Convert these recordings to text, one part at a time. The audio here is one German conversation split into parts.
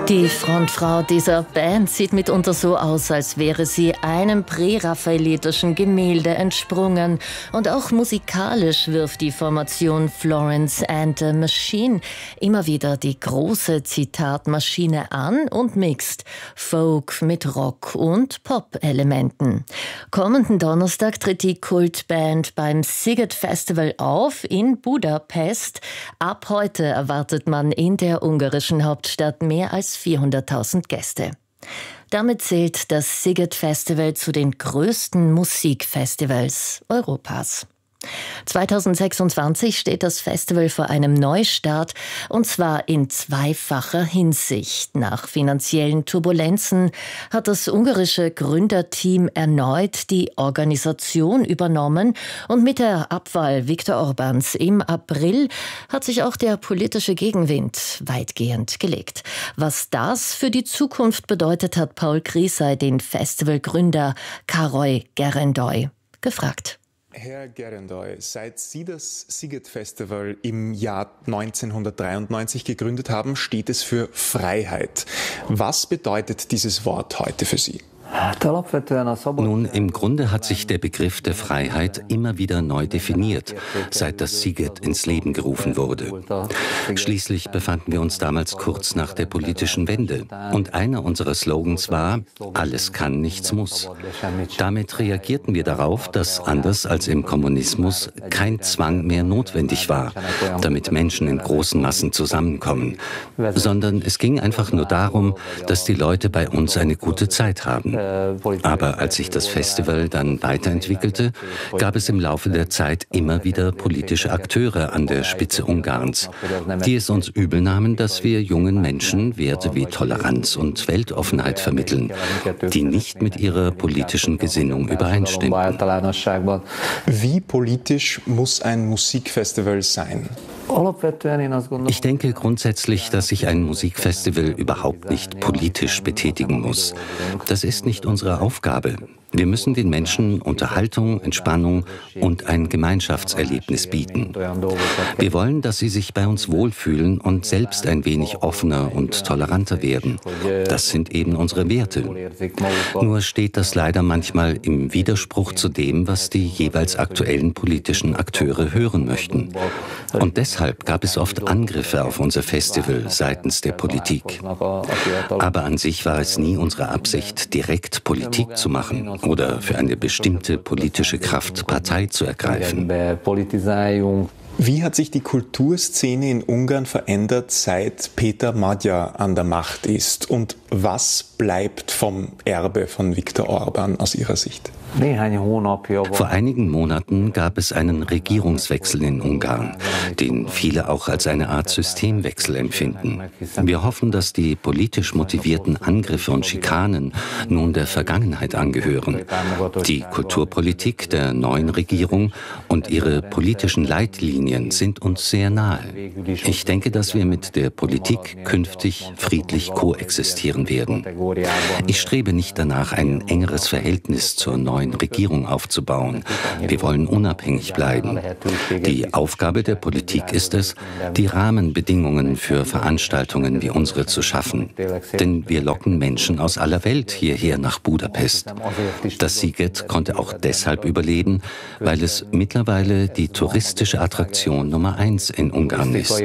Die Frontfrau dieser Band sieht mitunter so aus, als wäre sie einem präraffaelitischen Gemälde entsprungen. Und auch musikalisch wirft die Formation Florence and the Machine immer wieder die große Zitatmaschine an und mixt Folk mit Rock- und Pop-Elementen. Kommenden Donnerstag tritt die Kultband beim Sziget Festival auf in Budapest. Ab heute erwartet man in der ungarischen Hauptstadt mehr als 400.000 Gäste. Damit zählt das Sziget Festival zu den größten Musikfestivals Europas. 2026 steht das Festival vor einem Neustart, und zwar in zweifacher Hinsicht. Nach finanziellen Turbulenzen hat das ungarische Gründerteam erneut die Organisation übernommen, und mit der Abwahl Viktor Orbáns im April hat sich auch der politische Gegenwind weitgehend gelegt. Was das für die Zukunft bedeutet, hat Paul Griesay, den Festivalgründer Károly Gerendai, gefragt. Herr Gerendai, seit Sie das Sziget Festival im Jahr 1993 gegründet haben, steht es für Freiheit. Was bedeutet dieses Wort heute für Sie? Nun, im Grunde hat sich der Begriff der Freiheit immer wieder neu definiert, seit das Sziget ins Leben gerufen wurde. Schließlich befanden wir uns damals kurz nach der politischen Wende. Und einer unserer Slogans war: Alles kann, nichts muss. Damit reagierten wir darauf, dass anders als im Kommunismus kein Zwang mehr notwendig war, damit Menschen in großen Massen zusammenkommen, sondern es ging einfach nur darum, dass die Leute bei uns eine gute Zeit haben. Aber als sich das Festival dann weiterentwickelte, gab es im Laufe der Zeit immer wieder politische Akteure an der Spitze Ungarns, die es uns übel nahmen, dass wir jungen Menschen Werte wie Toleranz und Weltoffenheit vermitteln, die nicht mit ihrer politischen Gesinnung übereinstimmten. Wie politisch muss ein Musikfestival sein? Ich denke grundsätzlich, dass sich ein Musikfestival überhaupt nicht politisch betätigen muss. Das ist nicht unsere Aufgabe. Wir müssen den Menschen Unterhaltung, Entspannung und ein Gemeinschaftserlebnis bieten. Wir wollen, dass sie sich bei uns wohlfühlen und selbst ein wenig offener und toleranter werden. Das sind eben unsere Werte. Nur steht das leider manchmal im Widerspruch zu dem, was die jeweils aktuellen politischen Akteure hören möchten. Und deshalb gab es oft Angriffe auf unser Festival seitens der Politik. Aber an sich war es nie unsere Absicht, direkt Politik zu machen oder für eine bestimmte politische Kraft Partei zu ergreifen. Wie hat sich die Kulturszene in Ungarn verändert, seit Péter Magyar an der Macht ist? Und was bleibt vom Erbe von Viktor Orbán aus Ihrer Sicht? Vor einigen Monaten gab es einen Regierungswechsel in Ungarn, den viele auch als eine Art Systemwechsel empfinden. Wir hoffen, dass die politisch motivierten Angriffe und Schikanen nun der Vergangenheit angehören. Die Kulturpolitik der neuen Regierung und ihre politischen Leitlinien sind uns sehr nahe. Ich denke, dass wir mit der Politik künftig friedlich koexistieren werden. Ich strebe nicht danach, ein engeres Verhältnis zur neuen Regierung aufzubauen. Wir wollen unabhängig bleiben. Die Aufgabe der Politik ist es, die Rahmenbedingungen für Veranstaltungen wie unsere zu schaffen. Denn wir locken Menschen aus aller Welt hierher nach Budapest. Das Sziget konnte auch deshalb überleben, weil es mittlerweile die touristische Attraktion Nummer 1 in Ungarn ist.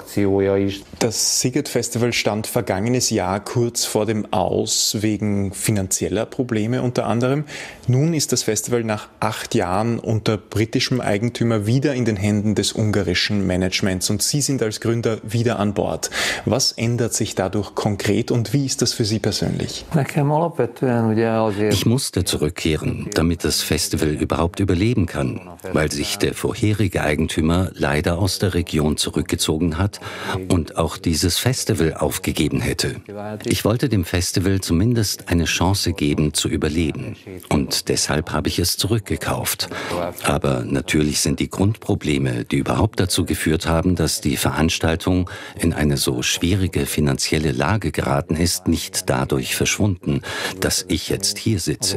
Das Sziget Festival stand vergangenes Jahr kurz vor dem Aus wegen finanzieller Probleme unter anderem. Nun ist das Festival nach 8 Jahren unter britischem Eigentümer wieder in den Händen des ungarischen Managements und Sie sind als Gründer wieder an Bord. Was ändert sich dadurch konkret und wie ist das für Sie persönlich? Ich musste zurückkehren, damit das Festival überhaupt überleben kann, weil sich der vorherige Eigentümer leider aus der Region zurückgezogen hat und auch dieses Festival aufgegeben hätte. Ich wollte dem Festival zumindest eine Chance geben, zu überleben. Und deshalb habe ich es zurückgekauft. Aber natürlich sind die Grundprobleme, die überhaupt dazu geführt haben, dass die Veranstaltung in eine so schwierige finanzielle Lage geraten ist, nicht dadurch verschwunden, dass ich jetzt hier sitze.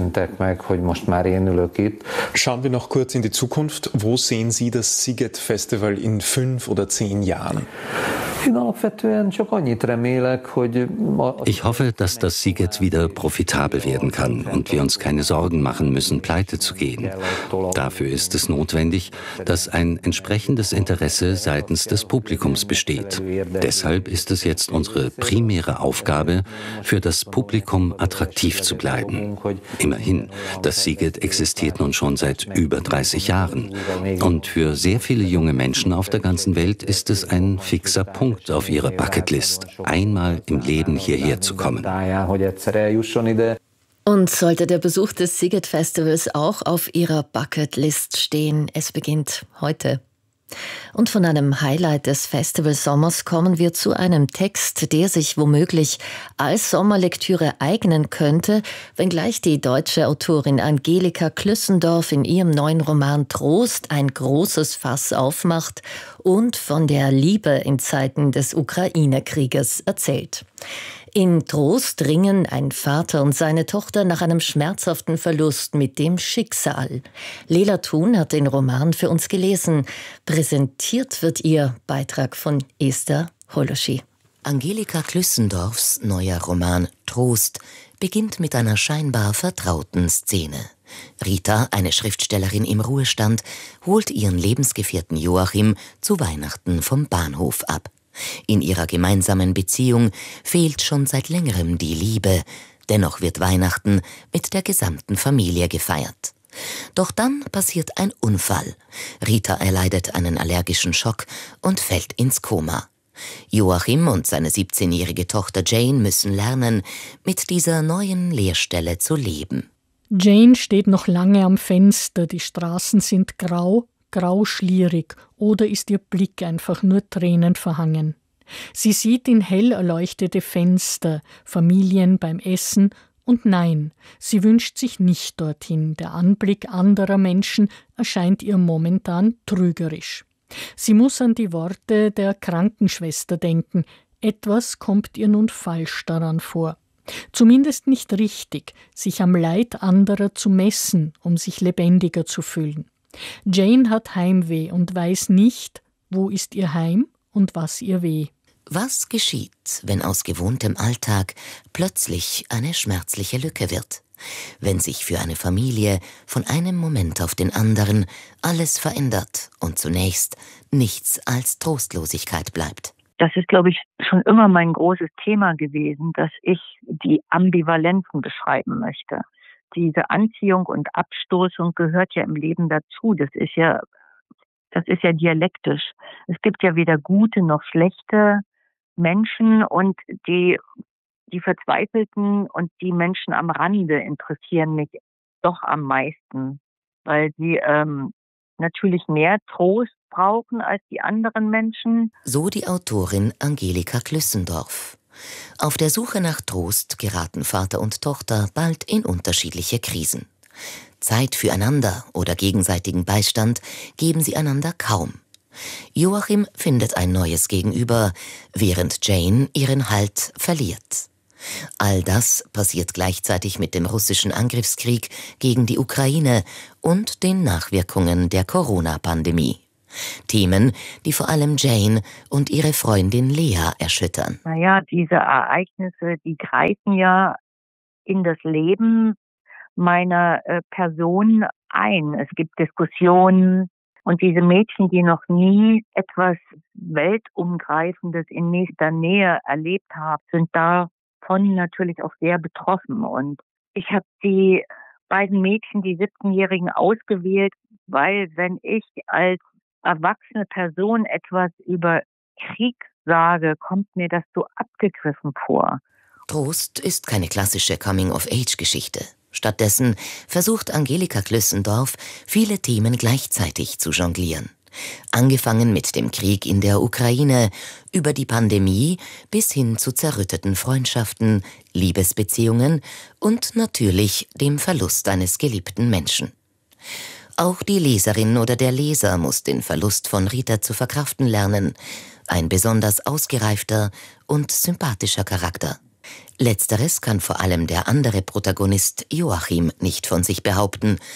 Schauen wir noch kurz in die Zukunft. Wo sehen Sie das Sziget Festival in 5 oder 10 Jahren? Ich hoffe, dass das Sziget wieder profitabel werden kann und wir uns keine Sorgen machen müssen, pleite zu gehen. Dafür ist es notwendig, dass ein entsprechendes Interesse seitens des Publikums besteht. Deshalb ist es jetzt unsere primäre Aufgabe, für das Publikum attraktiv zu bleiben. Immerhin, das Sziget existiert nun schon seit über 30 Jahren. Und für sehr viele junge Menschen auf der ganzen Welt ist es ein fixer Punkt auf ihrer Bucketlist, einmal im Leben hierher zu kommen. Und sollte der Besuch des Sziget Festivals auch auf Ihrer Bucketlist stehen, es beginnt heute. Und von einem Highlight des Festivalsommers kommen wir zu einem Text, der sich womöglich als Sommerlektüre eignen könnte, wenngleich die deutsche Autorin Angelika Klüssendorf in ihrem neuen Roman Trost ein großes Fass aufmacht und von der Liebe in Zeiten des Ukraine-Krieges erzählt. In Trost ringen ein Vater und seine Tochter nach einem schmerzhaften Verlust mit dem Schicksal. Lela Thun hat den Roman für uns gelesen. Präsentiert wird ihr Beitrag von Esther Holoschi. Angelika Klüssendorfs neuer Roman Trost beginnt mit einer scheinbar vertrauten Szene. Rita, eine Schriftstellerin im Ruhestand, holt ihren Lebensgefährten Joachim zu Weihnachten vom Bahnhof ab. In ihrer gemeinsamen Beziehung fehlt schon seit längerem die Liebe, dennoch wird Weihnachten mit der gesamten Familie gefeiert. Doch dann passiert ein Unfall. Rita erleidet einen allergischen Schock und fällt ins Koma. Joachim und seine 17-jährige Tochter Jane müssen lernen, mit dieser neuen Leerstelle zu leben. Jane steht noch lange am Fenster, die Straßen sind grau, grauschlierig, oder ist ihr Blick einfach nur tränenverhangen. Sie sieht in hell erleuchtete Fenster, Familien beim Essen, und nein, sie wünscht sich nicht dorthin. Der Anblick anderer Menschen erscheint ihr momentan trügerisch. Sie muss an die Worte der Krankenschwester denken. Etwas kommt ihr nun falsch daran vor. Zumindest nicht richtig, sich am Leid anderer zu messen, um sich lebendiger zu fühlen. Jane hat Heimweh und weiß nicht, wo ist ihr Heim und was ihr weh. Was geschieht, wenn aus gewohntem Alltag plötzlich eine schmerzliche Lücke wird? Wenn sich für eine Familie von einem Moment auf den anderen alles verändert und zunächst nichts als Trostlosigkeit bleibt? Das ist, glaube ich, schon immer mein großes Thema gewesen, dass ich die Ambivalenzen beschreiben möchte. Diese Anziehung und Abstoßung gehört ja im Leben dazu. Das ist ja dialektisch. Es gibt ja weder gute noch schlechte Menschen, und die Verzweifelten und die Menschen am Rande interessieren mich doch am meisten, weil sie natürlich mehr Trost brauchen als die anderen Menschen. So die Autorin Angelika Klüssendorf. Auf der Suche nach Trost geraten Vater und Tochter bald in unterschiedliche Krisen. Zeit füreinander oder gegenseitigen Beistand geben sie einander kaum. Joachim findet ein neues Gegenüber, während Jane ihren Halt verliert. All das passiert gleichzeitig mit dem russischen Angriffskrieg gegen die Ukraine und den Nachwirkungen der Corona-Pandemie. Themen, die vor allem Jane und ihre Freundin Lea erschüttern. Naja, diese Ereignisse, die greifen ja in das Leben meiner Person ein. Es gibt Diskussionen, und diese Mädchen, die noch nie etwas Weltumgreifendes in nächster Nähe erlebt haben, sind davon natürlich auch sehr betroffen. Und ich habe die beiden Mädchen, die 17-Jährigen, ausgewählt, weil wenn ich als erwachsene Person etwas über Krieg sage, kommt mir das so abgegriffen vor. Trost ist keine klassische Coming-of-Age-Geschichte. Stattdessen versucht Angelika Klüssendorf, viele Themen gleichzeitig zu jonglieren. Angefangen mit dem Krieg in der Ukraine, über die Pandemie bis hin zu zerrütteten Freundschaften, Liebesbeziehungen und natürlich dem Verlust eines geliebten Menschen. Auch die Leserin oder der Leser muss den Verlust von Rita zu verkraften lernen. Ein besonders ausgereifter und sympathischer Charakter. Letzteres kann vor allem der andere Protagonist Joachim nicht von sich behaupten.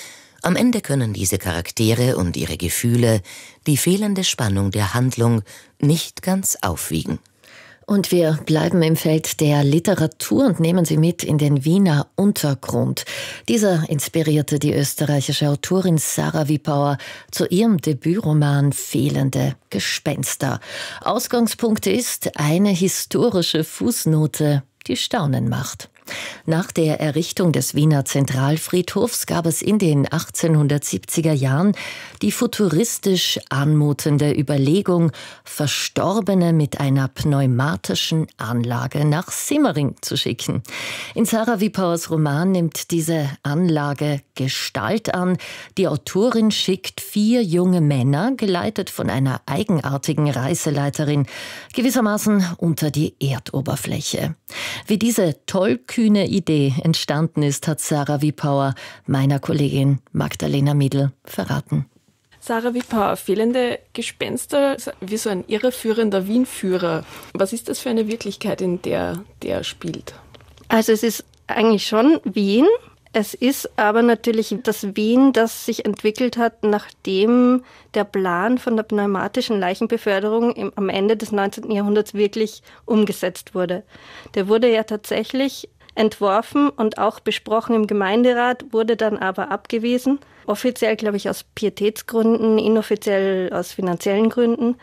Am Ende können diese Charaktere und ihre Gefühle die fehlende Spannung der Handlung nicht ganz aufwiegen. Und wir bleiben im Feld der Literatur und nehmen Sie mit in den Wiener Untergrund. Dieser inspirierte die österreichische Autorin Sarah Wiepauer zu ihrem Debütroman Fehlende Gespenster. Ausgangspunkt ist eine historische Fußnote, die Staunen macht. Nach der Errichtung des Wiener Zentralfriedhofs gab es in den 1870er Jahren die futuristisch anmutende Überlegung, Verstorbene mit einer pneumatischen Anlage nach Simmering zu schicken. In Sarah Wiepauers Roman nimmt diese Anlage Gestalt an. Die Autorin schickt 4 junge Männer, geleitet von einer eigenartigen Reiseleiterin, gewissermaßen unter die Erdoberfläche. Wie diese tollkühne Idee entstanden ist, hat Sarah Wiepauer meiner Kollegin Magdalena Miedl verraten. Sarah Wiepauer, Fehlende Gespenster, wie so ein irreführender Wien-Führer. Was ist das für eine Wirklichkeit, in der spielt? Also es ist eigentlich schon Wien. Es ist aber natürlich das Wien, das sich entwickelt hat, nachdem der Plan von der pneumatischen Leichenbeförderung am Ende des 19. Jahrhunderts wirklich umgesetzt wurde. Der wurde ja tatsächlich entworfen und auch besprochen im Gemeinderat, wurde dann aber abgewiesen. Offiziell, glaube ich, aus Pietätsgründen, inoffiziell aus finanziellen Gründen.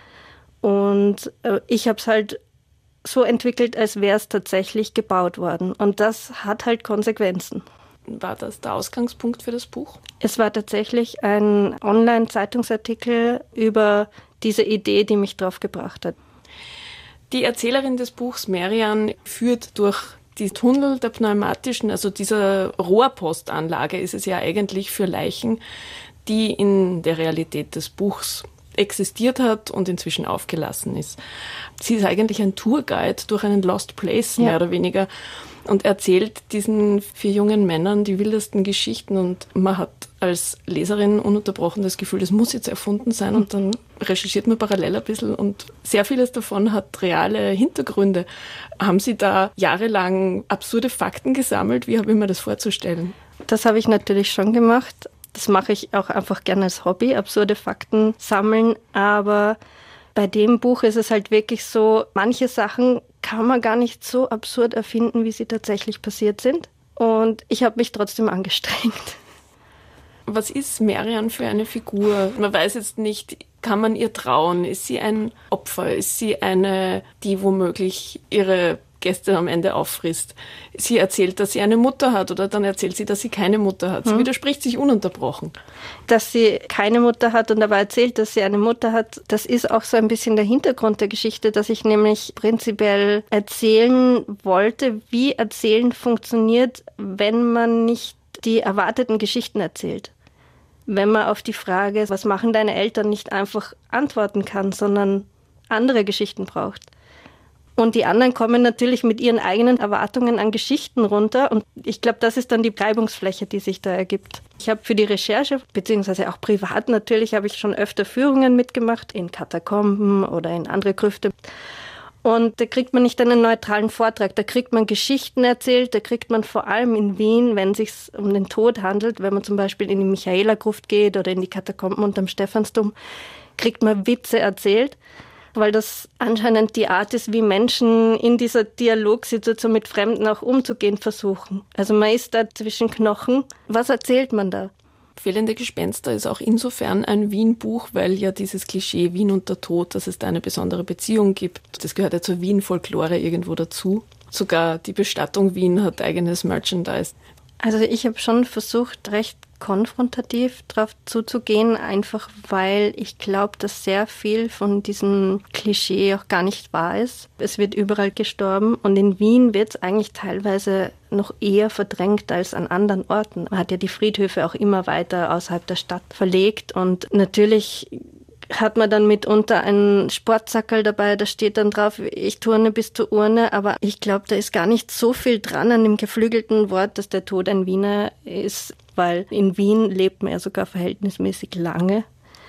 Und ich habe es halt so entwickelt, als wäre es tatsächlich gebaut worden. Und das hat halt Konsequenzen. War das der Ausgangspunkt für das Buch? Es war tatsächlich ein Online-Zeitungsartikel über diese Idee, die mich drauf gebracht hat. Die Erzählerin des Buchs, Marian, führt durch die Tunnel der pneumatischen, also dieser Rohrpostanlage ist es ja eigentlich für Leichen, die in der Realität des Buchs existiert hat und inzwischen aufgelassen ist. Sie ist eigentlich ein Tourguide durch einen Lost Place, mehr oder weniger, und erzählt diesen 4 jungen Männern die wildesten Geschichten und man hat als Leserin ununterbrochen das Gefühl, das muss jetzt erfunden sein und dann recherchiert man parallel ein bisschen und sehr vieles davon hat reale Hintergründe. Haben Sie da jahrelang absurde Fakten gesammelt? Wie habe ich mir das vorzustellen? Das habe ich natürlich schon gemacht. Das mache ich auch einfach gerne als Hobby, absurde Fakten sammeln, aber bei dem Buch ist es halt wirklich so, manche Sachen kann man gar nicht so absurd erfinden, wie sie tatsächlich passiert sind. Und ich habe mich trotzdem angestrengt. Was ist Marian für eine Figur? Man weiß jetzt nicht, kann man ihr trauen? Ist sie ein Opfer? Ist sie eine, die womöglich ihre Gäste am Ende auffrisst? Sie erzählt, dass sie eine Mutter hat oder dann erzählt sie, dass sie keine Mutter hat. Sie widerspricht sich ununterbrochen. Dass sie keine Mutter hat und aber erzählt, dass sie eine Mutter hat, das ist auch so ein bisschen der Hintergrund der Geschichte, dass ich nämlich prinzipiell erzählen wollte, wie Erzählen funktioniert, wenn man nicht die erwarteten Geschichten erzählt. Wenn man auf die Frage, was machen deine Eltern, nicht einfach antworten kann, sondern andere Geschichten braucht. Und die anderen kommen natürlich mit ihren eigenen Erwartungen an Geschichten runter. Und ich glaube, das ist dann die Reibungsfläche, die sich da ergibt. Ich habe für die Recherche, beziehungsweise auch privat natürlich, habe ich schon öfter Führungen mitgemacht, in Katakomben oder in andere Grüfte. Und da kriegt man nicht einen neutralen Vortrag, da kriegt man Geschichten erzählt, da kriegt man vor allem in Wien, wenn es sich um den Tod handelt, wenn man zum Beispiel in die Michaela-Gruft geht oder in die Katakomben unterm Stephansdom, kriegt man Witze erzählt. Weil das anscheinend die Art ist, wie Menschen in dieser Dialogsituation mit Fremden auch umzugehen versuchen. Also man ist da zwischen Knochen. Was erzählt man da? Fehlende Gespenster ist auch insofern ein Wien-Buch, weil ja dieses Klischee Wien und der Tod, dass es da eine besondere Beziehung gibt, das gehört ja zur Wien-Folklore irgendwo dazu. Sogar die Bestattung Wien hat eigenes Merchandise. Also ich habe schon versucht, recht konfrontativ drauf zuzugehen, einfach weil ich glaube, dass sehr viel von diesem Klischee auch gar nicht wahr ist. Es wird überall gestorben und in Wien wird es eigentlich teilweise noch eher verdrängt als an anderen Orten. Man hat ja die Friedhöfe auch immer weiter außerhalb der Stadt verlegt und natürlich hat man dann mitunter einen Sportsackerl dabei, da steht dann drauf, ich turne bis zur Urne, aber ich glaube, da ist gar nicht so viel dran an dem geflügelten Wort, dass der Tod ein Wiener ist, weil in Wien lebt man ja sogar verhältnismäßig lange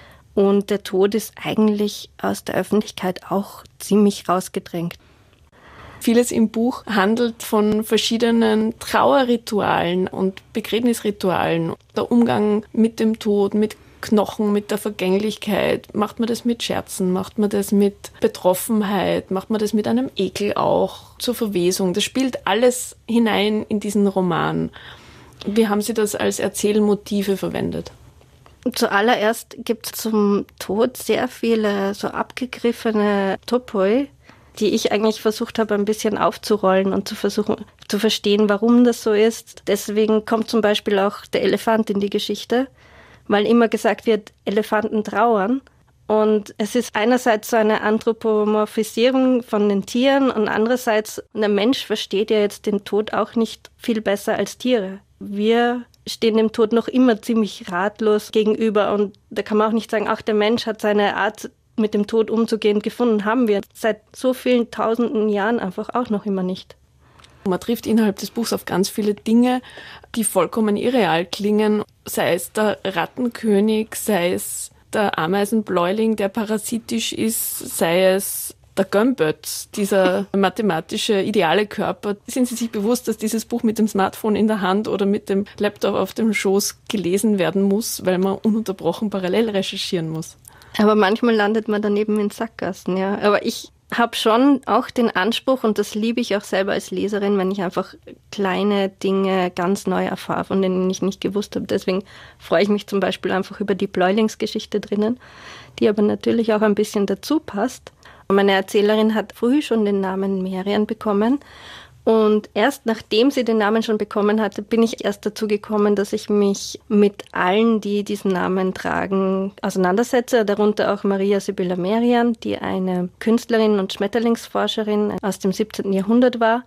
und der Tod ist eigentlich aus der Öffentlichkeit auch ziemlich rausgedrängt. Vieles im Buch handelt von verschiedenen Trauerritualen und Begräbnisritualen. Der Umgang mit dem Tod, mit Knochen, mit der Vergänglichkeit. Macht man das mit Scherzen? Macht man das mit Betroffenheit? Macht man das mit einem Ekel auch zur Verwesung? Das spielt alles hinein in diesen Roman. Wie haben Sie das als Erzählmotive verwendet? Zuallererst gibt es zum Tod sehr viele so abgegriffene Topoi, die ich eigentlich versucht habe, ein bisschen aufzurollen und zu versuchen zu verstehen, warum das so ist. Deswegen kommt zum Beispiel auch der Elefant in die Geschichte, weil immer gesagt wird, Elefanten trauern. Und es ist einerseits so eine Anthropomorphisierung von den Tieren und andererseits, der Mensch versteht ja jetzt den Tod auch nicht viel besser als Tiere. Wir stehen dem Tod noch immer ziemlich ratlos gegenüber und da kann man auch nicht sagen, ach, der Mensch hat seine Art, mit dem Tod umzugehen, gefunden. Haben wir seit so vielen tausenden Jahren einfach auch noch immer nicht. Man trifft innerhalb des Buchs auf ganz viele Dinge, die vollkommen irreal klingen. Sei es der Rattenkönig, sei es der Ameisenbläuling, der parasitisch ist, sei es der Gömbötz, dieser mathematische ideale Körper. Sind Sie sich bewusst, dass dieses Buch mit dem Smartphone in der Hand oder mit dem Laptop auf dem Schoß gelesen werden muss, weil man ununterbrochen parallel recherchieren muss? Aber manchmal landet man dann eben in Sackgassen, ja. Aber ich habe schon auch den Anspruch, und das liebe ich auch selber als Leserin, wenn ich einfach kleine Dinge ganz neu erfahre, von denen ich nicht gewusst habe. Deswegen freue ich mich zum Beispiel einfach über die Bläulingsgeschichte drinnen, die aber natürlich auch ein bisschen dazu passt. Meine Erzählerin hat früh schon den Namen Merian bekommen. Und erst nachdem sie den Namen schon bekommen hatte, bin ich erst dazu gekommen, dass ich mich mit allen, die diesen Namen tragen, auseinandersetze. Darunter auch Maria Sibylla Merian, die eine Künstlerin und Schmetterlingsforscherin aus dem 17. Jahrhundert war.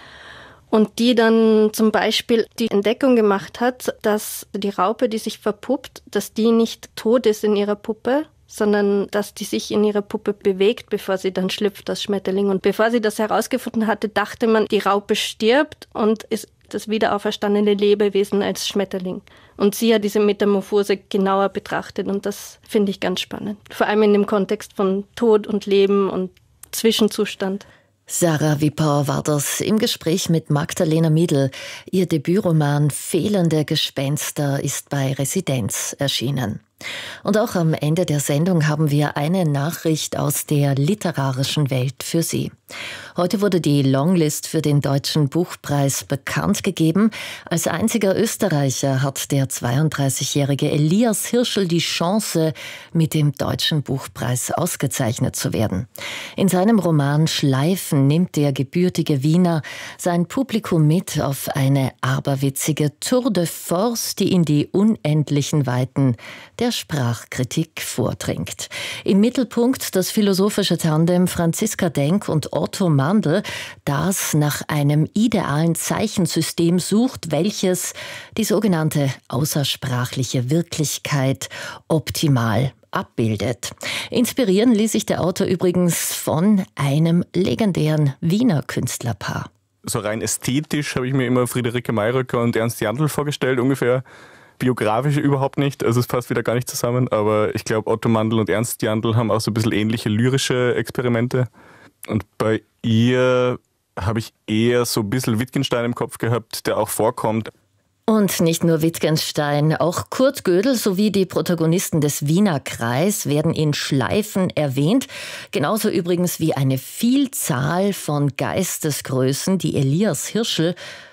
Und die dann zum Beispiel die Entdeckung gemacht hat, dass die Raupe, die sich verpuppt, dass die nicht tot ist in ihrer Puppe, sondern dass die sich in ihrer Puppe bewegt, bevor sie dann schlüpft, das Schmetterling. Und bevor sie das herausgefunden hatte, dachte man, die Raupe stirbt und ist das wieder auferstandene Lebewesen als Schmetterling. Und sie hat diese Metamorphose genauer betrachtet und das finde ich ganz spannend. Vor allem in dem Kontext von Tod und Leben und Zwischenzustand. Sarah Wippauer war das im Gespräch mit Magdalena Miedl. Ihr Debütroman Fehlende Gespenster ist bei Residenz erschienen. Und auch am Ende der Sendung haben wir eine Nachricht aus der literarischen Welt für Sie. Heute wurde die Longlist für den Deutschen Buchpreis bekannt gegeben. Als einziger Österreicher hat der 32-jährige Elias Hirschl die Chance, mit dem Deutschen Buchpreis ausgezeichnet zu werden. In seinem Roman Schleifen nimmt der gebürtige Wiener sein Publikum mit auf eine aberwitzige Tour de Force, die in die unendlichen Weiten der Sprachkritik vordringt. Im Mittelpunkt das philosophische Tandem Franziska Denk und Otto Mandl, das nach einem idealen Zeichensystem sucht, welches die sogenannte außersprachliche Wirklichkeit optimal abbildet. Inspirieren ließ sich der Autor übrigens von einem legendären Wiener Künstlerpaar. So rein ästhetisch habe ich mir immer Friederike Mayröcker und Ernst Jandl vorgestellt, ungefähr. Biografisch überhaupt nicht, also es passt wieder gar nicht zusammen, aber ich glaube, Otto Mandl und Ernst Jandl haben auch so ein bisschen ähnliche lyrische Experimente. Und bei ihr habe ich eher so ein bisschen Wittgenstein im Kopf gehabt, der auch vorkommt. Und nicht nur Wittgenstein, auch Kurt Gödel sowie die Protagonisten des Wiener Kreis werden in Schleifen erwähnt. Genauso übrigens wie eine Vielzahl von Geistesgrößen, die Elias Hirschl